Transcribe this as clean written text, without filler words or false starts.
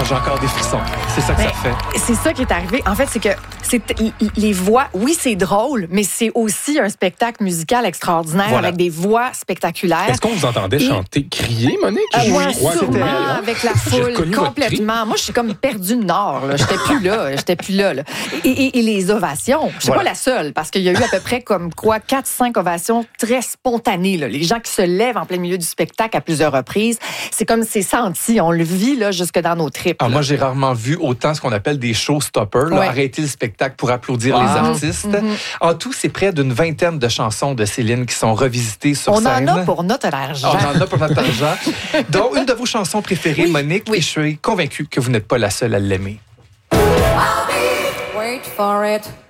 j'ai encore des frissons. C'est ça que ça fait. C'est ça qui est arrivé. En fait, c'est que les voix, oui, c'est drôle, mais c'est aussi un spectacle musical extraordinaire avec des voix spectaculaires. Est-ce qu'on vous entendait chanter, crier, Monique? Oui, crois que sûrement, avec la foule, complètement. Moi, je suis comme perdue de nord. J'étais plus là. Et les ovations, je suis pas la seule, parce qu'il y a eu à peu près comme 4-5 ovations très spontanées. Là. Les gens qui se lèvent en plein milieu du spectacle à plusieurs reprises. C'est comme c'est senti, on le vit là, jusque dans nos tripes. Moi, j'ai rarement vu autant ce qu'on appelle des showstoppers, arrêter le spectacle pour applaudir les artistes. En tout, c'est près d'une 20aine de chansons de Céline qui sont revisitées sur scène. On en a pour notre argent. Dont une de vos chansons préférées, Monique, et je suis convaincue que vous n'êtes pas la seule à l'aimer. Wait for it.